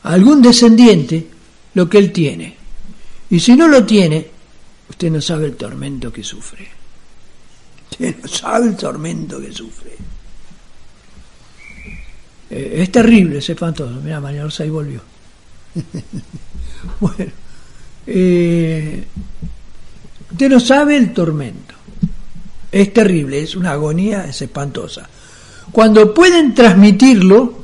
a algún descendiente lo que él tiene. Y si no lo tiene, usted no sabe el tormento que sufre. Usted no sabe el tormento que sufre. Es terrible ese espantoso. Mira, María Rosa ahí volvió. Bueno, usted no sabe el tormento. Es terrible, es una agonía, es espantosa. Cuando pueden transmitirlo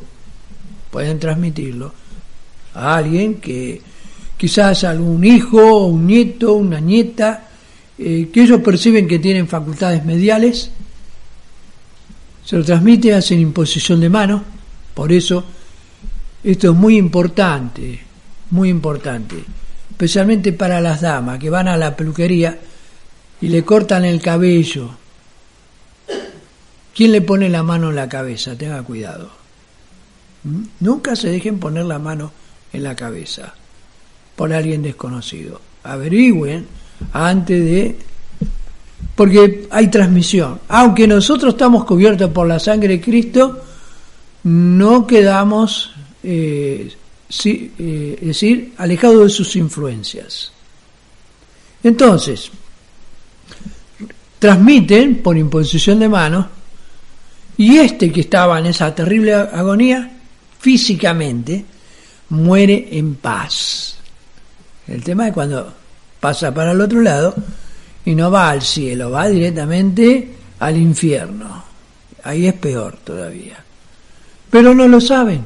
a alguien que quizás algún hijo, un nieto, una nieta, que ellos perciben que tienen facultades mediales, se lo transmite, hacen imposición de mano. Por eso esto es muy importante, especialmente para las damas que van a la peluquería y le cortan el cabello. ¿Quién le pone la mano en la cabeza? Tenga cuidado. Nunca se dejen poner la mano en la cabeza por alguien desconocido. Averigüen antes de... porque hay transmisión. Aunque nosotros estamos cubiertos por la sangre de Cristo, no quedamos, es decir, alejados de sus influencias. Entonces, transmiten por imposición de manos, y que estaba en esa terrible agonía, físicamente, muere en paz. El tema es cuando pasa para el otro lado y no va al cielo, va directamente al infierno. Ahí es peor todavía. Pero no lo saben.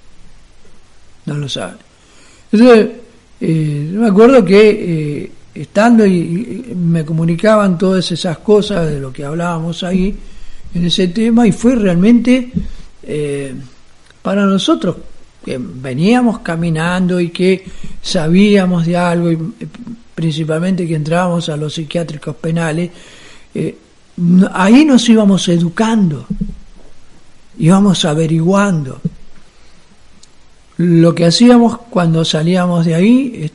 Entonces, me acuerdo que estando y me comunicaban todas esas cosas de lo que hablábamos ahí en ese tema, y fue realmente para nosotros que veníamos caminando y que sabíamos de algo, y principalmente que entrábamos a los psiquiátricos penales, ahí nos íbamos educando, íbamos averiguando. Lo que hacíamos cuando salíamos de ahí,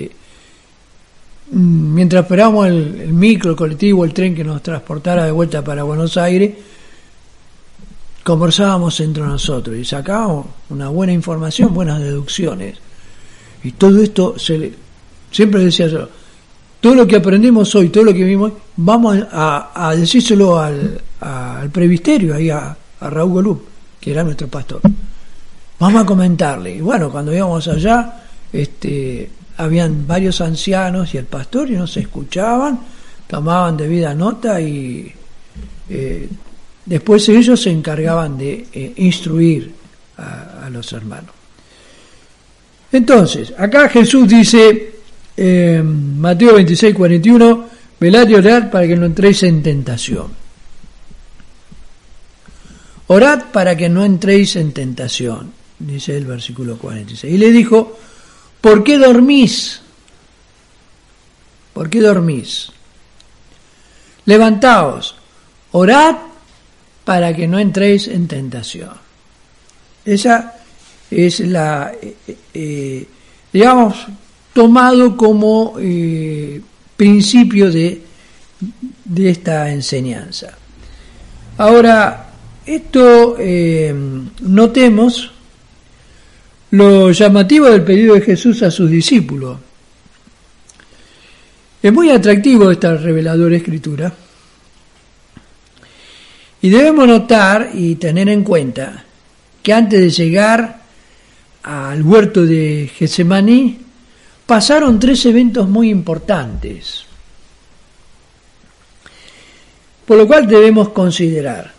mientras esperábamos el micro, el colectivo, el tren que nos transportara de vuelta para Buenos Aires, conversábamos entre nosotros y sacábamos una buena información, buenas deducciones. Y todo esto, siempre decía yo, todo lo que aprendimos hoy, todo lo que vimos, vamos a decírselo al presbiterio, ahí a Raúl Golub, que era nuestro pastor. Vamos a comentarle. Y bueno, cuando íbamos allá, habían varios ancianos y el pastor, y nos escuchaban, tomaban debida nota, y después ellos se encargaban de instruir a los hermanos. Entonces, acá Jesús dice, Mateo 26:41, velad y orad para que no entréis en tentación. Orad para que no entréis en tentación, dice el versículo 46. Y le dijo, ¿por qué dormís? ¿Por qué dormís? Levantaos, orad para que no entréis en tentación. Esa es la, digamos, tomado como principio de esta enseñanza. Ahora, esto notemos lo llamativo del pedido de Jesús a sus discípulos. Es muy atractivo esta reveladora escritura, y debemos notar y tener en cuenta que antes de llegar al huerto de Getsemaní pasaron 3 eventos muy importantes, por lo cual debemos considerar.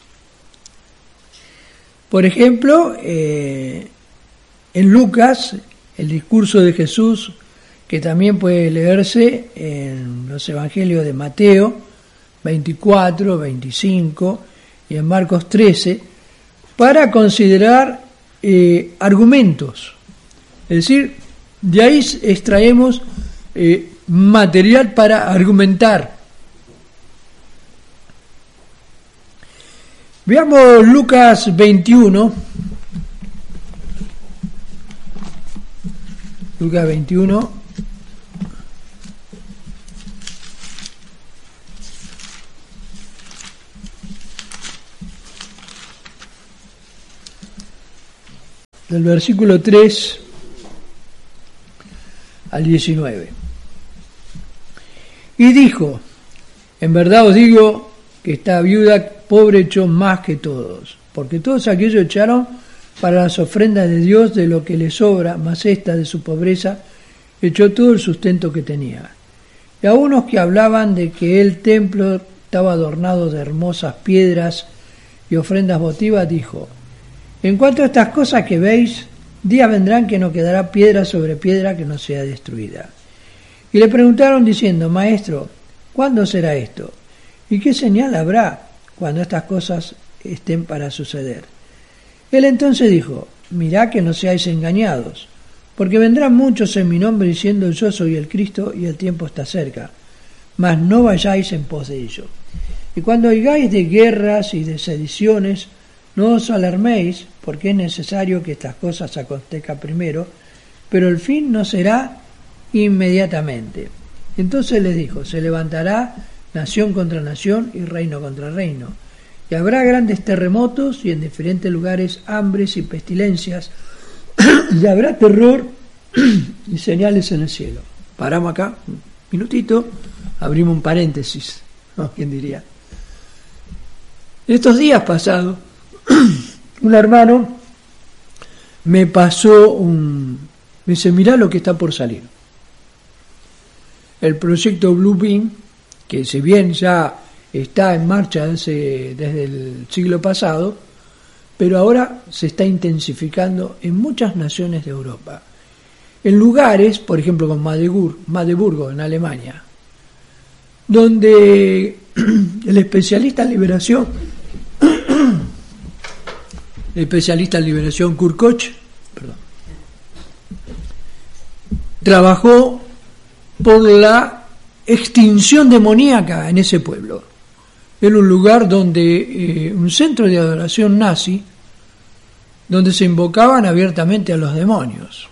Por ejemplo, en Lucas, el discurso de Jesús, que también puede leerse en los evangelios de Mateo 24, 25 y en Marcos 13, para considerar argumentos. Es decir, de ahí extraemos material para argumentar. Veamos Lucas 21. Lucas 21. Del versículo 3 al 19. Y dijo: en verdad os digo que esta viuda pobre echó más que todos, porque todos aquellos echaron para las ofrendas de Dios de lo que le sobra, mas esta de su pobreza echó todo el sustento que tenía. Y a unos que hablaban de que el templo estaba adornado de hermosas piedras y ofrendas votivas, dijo: en cuanto a estas cosas que veis, días vendrán que no quedará piedra sobre piedra que no sea destruida. Y le preguntaron diciendo: Maestro, ¿cuándo será esto? ¿Y qué señal habrá cuando estas cosas estén para suceder? Él entonces dijo: mirad que no seáis engañados, porque vendrán muchos en mi nombre diciendo: yo soy el Cristo, y el tiempo está cerca. Mas no vayáis en pos de ello. Y cuando oigáis de guerras y de sediciones, no os alarméis, porque es necesario que estas cosas acontezcan primero, pero el fin no será inmediatamente. Entonces les dijo: se levantará nación contra nación y reino contra reino, y habrá grandes terremotos y en diferentes lugares hambres y pestilencias, y habrá terror y señales en el cielo. Paramos acá un minutito, abrimos un paréntesis, ¿no? ¿Quién diría? Estos días pasados, un hermano me pasó me dice: mirá lo que está por salir. El proyecto Blue Beam, que si bien ya está en marcha desde el siglo pasado, pero ahora se está intensificando en muchas naciones de Europa. En lugares, por ejemplo, como Magdeburgo, en Alemania, donde el especialista en liberación Kurt Koch, trabajó por la extinción demoníaca en ese pueblo. Era un lugar donde un centro de adoración nazi, donde se invocaban abiertamente a los demonios.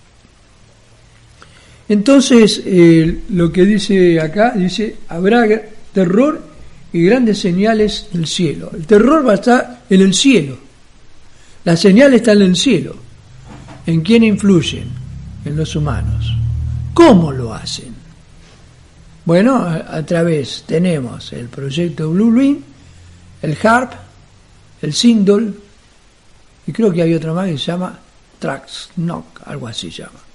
Entonces, lo que dice acá, dice: habrá terror y grandes señales del cielo. El terror va a estar en el cielo. La señal está en el cielo. ¿En quién influyen? En los humanos. ¿Cómo lo hacen? Bueno, a través tenemos el proyecto Blue Beam, el HARP, el Sindol, y creo que hay otro más que se llama Traxnock, algo así se llama.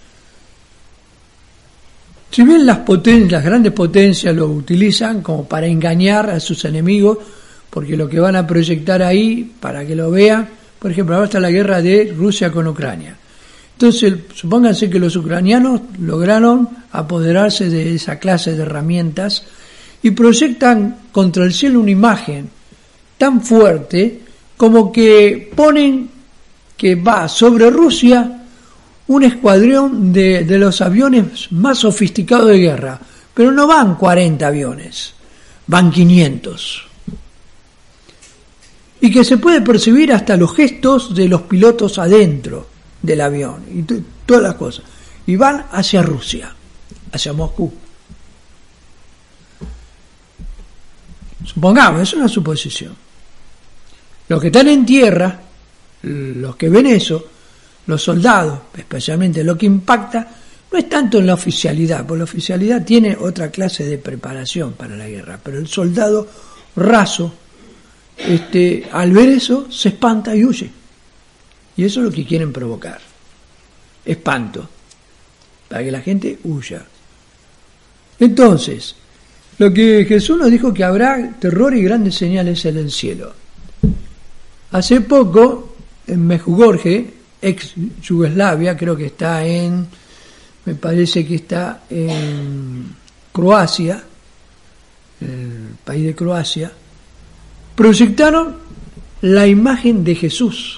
Si bien las grandes potencias lo utilizan como para engañar a sus enemigos, porque lo que van a proyectar ahí, para que lo vean, por ejemplo, ahora está la guerra de Rusia con Ucrania. Entonces, supónganse que los ucranianos lograron apoderarse de esa clase de herramientas y proyectan contra el cielo una imagen tan fuerte como que ponen que va sobre Rusia un escuadrón de los aviones más sofisticados de guerra, pero no van 40 aviones, van 500. Y que se puede percibir hasta los gestos de los pilotos adentro del avión y todas las cosas, y van hacia Rusia, hacia Moscú. Supongamos, es una suposición. Los que están en tierra, los que ven eso, los soldados, especialmente, lo que impacta no es tanto en la oficialidad, porque la oficialidad tiene otra clase de preparación para la guerra, pero el soldado raso, al ver eso, se espanta y huye. Y eso es lo que quieren provocar. Espanto. Para que la gente huya. Entonces, lo que Jesús nos dijo, que habrá terror y grandes señales en el cielo. Hace poco, en Mejugorje, ex Yugoslavia, creo que me parece que está en Croacia, el país de Croacia, proyectaron la imagen de Jesús.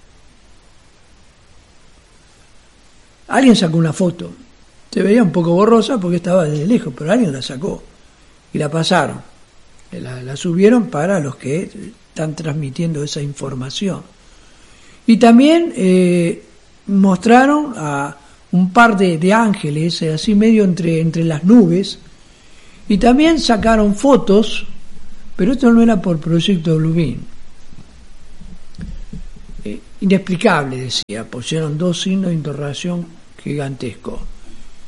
Alguien sacó una foto, se veía un poco borrosa porque estaba desde lejos, pero alguien la sacó y la pasaron, la subieron para los que están transmitiendo esa información. Y también mostraron a un par de ángeles, así medio entre las nubes, y también sacaron fotos, pero esto no era por proyecto Blue Beam. Inexplicable, decía, pusieron 2 signos de interrogación gigantescos.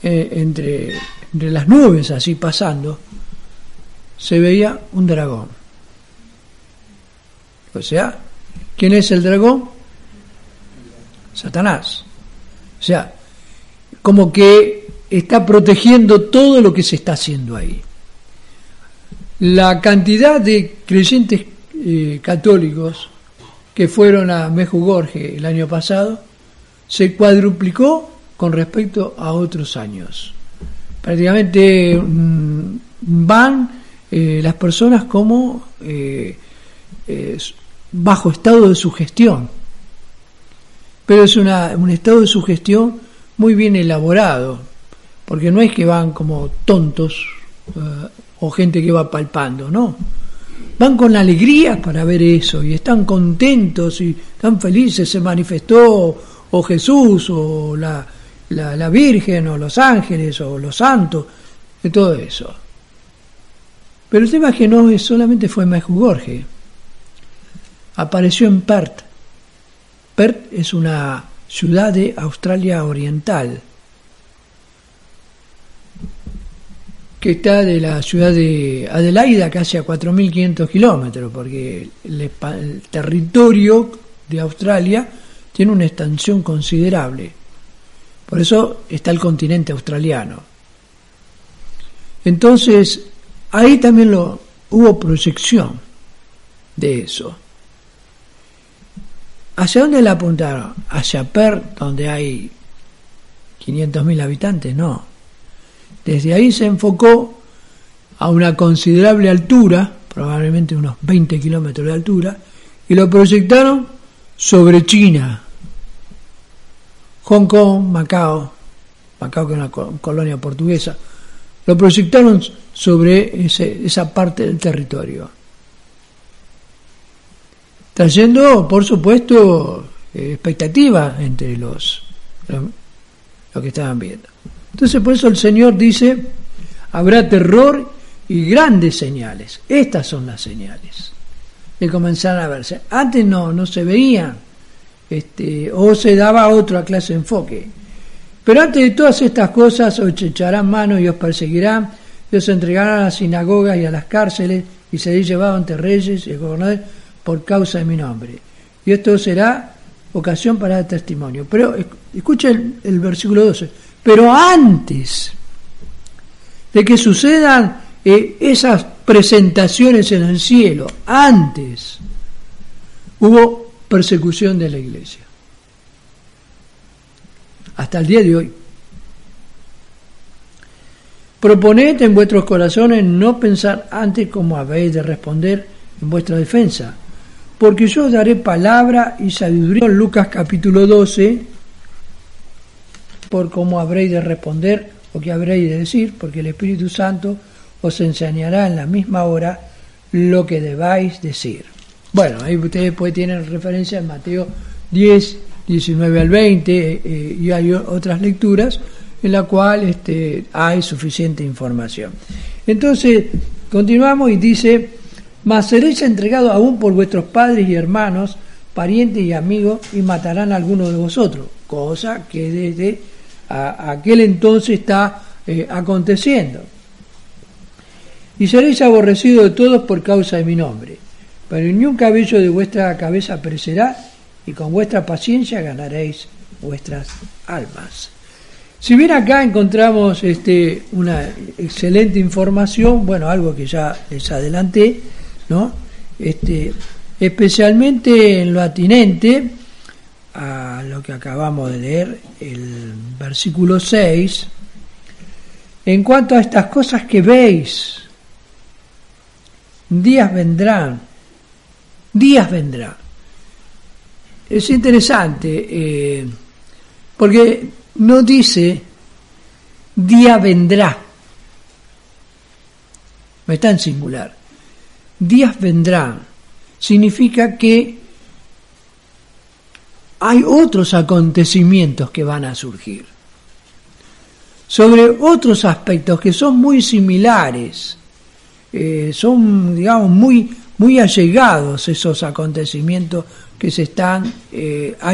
entre las nubes, así pasando, se veía un dragón. O sea, ¿quién es el dragón? Satanás. O sea, como que está protegiendo todo lo que se está haciendo ahí. La cantidad de creyentes católicos que fueron a Medjugorje el año pasado se cuadruplicó con respecto a otros años. Prácticamente van las personas como bajo estado de sugestión, pero es un estado de sugestión muy bien elaborado, porque no es que van como tontos o gente que va palpando, no, van con alegría para ver eso y están contentos y están felices. Se manifestó o Jesús o la Virgen o los ángeles o los santos, de todo eso. Pero el tema es que no solamente fue Medjugorje, apareció en Perth. Perth es una ciudad de Australia Oriental, que está de la ciudad de Adelaida casi a 4.500 kilómetros, porque el territorio de Australia tiene una extensión considerable. Por eso está el continente australiano. Entonces, ahí también hubo proyección de eso. ¿Hacia dónde la apuntaron? ¿Hacia Perth, donde hay 500.000 habitantes? No. Desde ahí se enfocó a una considerable altura, probablemente unos 20 kilómetros de altura, y lo proyectaron sobre China, Hong Kong, Macao que es una colonia portuguesa, lo proyectaron sobre esa parte del territorio, trayendo, por supuesto, expectativas entre los que estaban viendo. Entonces, por eso el Señor dice, habrá terror y grandes señales. Estas son las señales que comenzaron a verse. Antes no se veían, o se daba otra clase de enfoque. Pero antes de todas estas cosas, os echarán mano y os perseguirán, y os entregarán a las sinagogas y a las cárceles, y seréis llevados ante reyes y gobernadores por causa de mi nombre. Y esto será ocasión para dar testimonio. Pero escuchen el versículo 12. Pero antes de que sucedan esas presentaciones en el cielo, antes hubo persecución de la iglesia. Hasta el día de hoy. Proponed en vuestros corazones no pensar antes cómo habéis de responder en vuestra defensa, porque yo os daré palabra y sabiduría. En Lucas capítulo 12, por cómo habréis de responder o qué habréis de decir, porque el Espíritu Santo os enseñará en la misma hora lo que debáis decir. Bueno, ahí ustedes pues tienen referencia en Mateo 10, 19 al 20, y hay otras lecturas en la cual hay suficiente información. Entonces, continuamos y dice, mas seréis entregados aún por vuestros padres y hermanos, parientes y amigos, y matarán a alguno de vosotros, cosa que desde aquel entonces está aconteciendo. Y seréis aborrecidos de todos por causa de mi nombre, pero ni un cabello de vuestra cabeza perecerá, y con vuestra paciencia ganaréis vuestras almas. Si bien acá encontramos una excelente información, bueno, algo que ya les adelanté, ¿no? Especialmente en lo atinente a lo que acabamos de leer, el versículo 6, en cuanto a estas cosas que veis, días vendrán. Es interesante, porque no dice día vendrá, no está en singular. Días vendrán significa que hay otros acontecimientos que van a surgir sobre otros aspectos que son muy similares, son, digamos, muy allegados esos acontecimientos que se están